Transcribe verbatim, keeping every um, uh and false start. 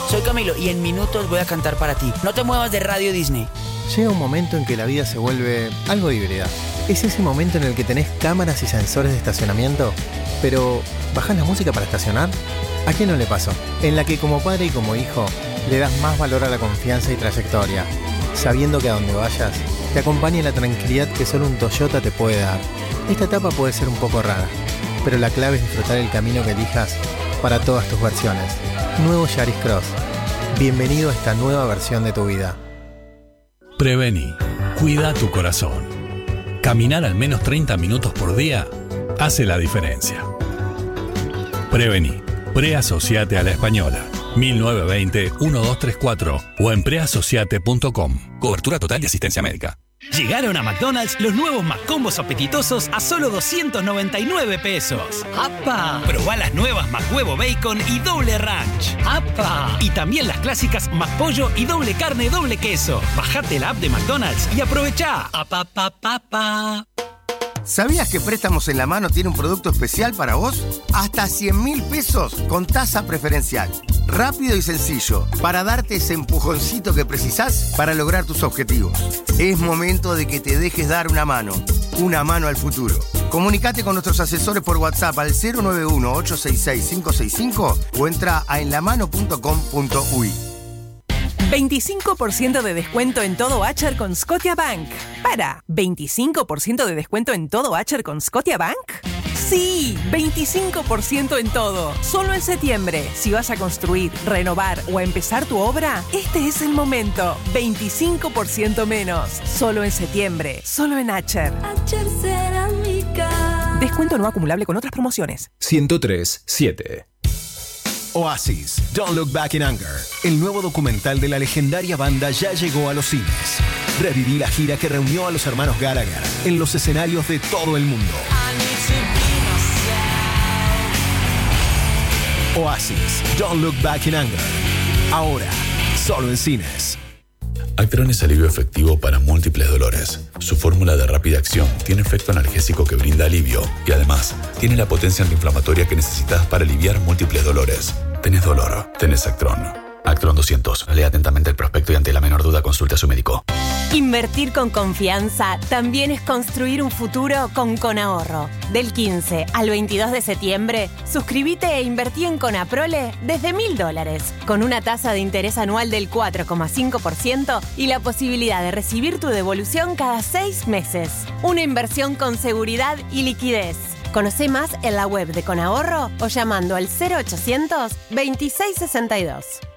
Soy Camilo y en minutos voy a cantar para ti. No te muevas de Radio Disney. Llega un momento en que la vida se vuelve algo híbrida. Es ese momento en el que tenés cámaras y sensores de estacionamiento, pero ¿bajás la música para estacionar? ¿A quién no le pasó? En la que como padre y como hijo le das más valor a la confianza y trayectoria, sabiendo que a donde vayas te acompaña la tranquilidad que solo un Toyota te puede dar. Esta etapa puede ser un poco rara, pero la clave es disfrutar el camino que elijas para todas tus versiones. Nuevo Yaris Cross. Bienvenido a esta nueva versión de tu vida. Prevení. Cuida tu corazón. Caminar al menos treinta minutos por día hace la diferencia. Prevení. Preasociate a la Española. mil novecientos veinte, doce treinta y cuatro o en preasociate punto com. Cobertura total de asistencia médica. Llegaron a McDonald's los nuevos McCombos apetitosos a solo doscientos noventa y nueve pesos. ¡Apa! Probá las nuevas McHuevo Bacon y doble ranch. ¡Apa! Y también las clásicas McPollo y doble carne, doble queso. Bajate la app de McDonald's y aprovechá. ¡Apa, pa, pa, pa! ¿Sabías que Préstamos en la Mano tiene un producto especial para vos? Hasta cien mil pesos con tasa preferencial. Rápido y sencillo, para darte ese empujoncito que precisás para lograr tus objetivos. Es momento de que te dejes dar una mano. Una mano al futuro. Comunicate con nuestros asesores por WhatsApp al cero nueve uno, ocho seis seis, cinco seis cinco o entra a enlamano punto com punto uy. veinticinco por ciento de descuento en todo Acher con Scotiabank. Para, ¿veinticinco por ciento de descuento en todo Acher con Scotiabank? Sí, veinticinco por ciento en todo. Solo en septiembre. Si vas a construir, renovar o a empezar tu obra, este es el momento. veinticinco por ciento menos. Solo en septiembre. Solo en Acher. Acher Cerámica. Descuento no acumulable con otras promociones. ciento tres punto siete. Oasis, Don't Look Back in Anger. El nuevo documental de la legendaria banda ya llegó a los cines. Reviví la gira que reunió a los hermanos Gallagher en los escenarios de todo el mundo. Oasis, Don't Look Back in Anger. Ahora, solo en cines. Actron es alivio efectivo para múltiples dolores. Su fórmula de rápida acción tiene efecto analgésico que brinda alivio y además tiene la potencia antiinflamatoria que necesitas para aliviar múltiples dolores. ¿Tenés dolor? Tenés Actron. Actron doscientos. Lea atentamente el prospecto y ante la menor duda consulte a su médico. Invertir con confianza también es construir un futuro con Conahorro. Del quince al veintidós de septiembre, suscríbete e invertí en Conaprole desde mil dólares, con una tasa de interés anual del cuatro coma cinco por ciento y la posibilidad de recibir tu devolución cada seis meses. Una inversión con seguridad y liquidez. Conoce más en la web de Conahorro o llamando al cero ochocientos, veintiséis sesenta y dos.